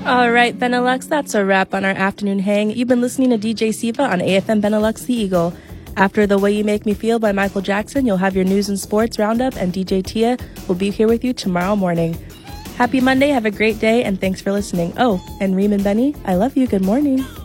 All right, Benelux, that's a wrap on our afternoon hang. You've been listening to DJ Siva on AFM Benelux The Eagle. After The Way You Make Me Feel by Michael Jackson, you'll have your news and sports roundup, and DJ Tia will be here with you tomorrow morning. Happy Monday, have a great day, and thanks for listening. Oh, and Reem and Benny, I love you. Good morning.